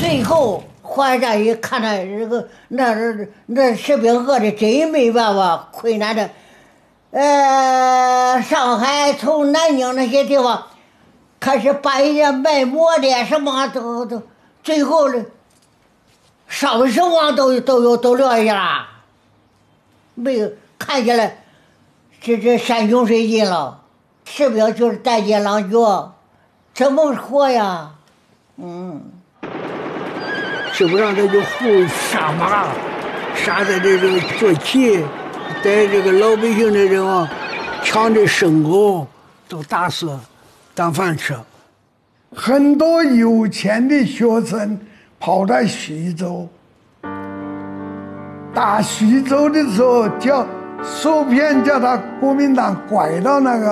最后淮战一看他这个那士兵饿的真没办法，困难的。上海从南京那些地方开始半夜卖馍的，什么都，最后的烧死亡都留下了，没有看起来这山穷水尽了，士兵就是大街狼藉，怎么活呀？ 吃不上他就胡杀马，杀的这个坐骑，在这个老百姓的这种抢的牲口都打死当饭吃。 很多有钱的学生跑到徐州，打徐州的时候叫受骗，叫他国民党拐到那个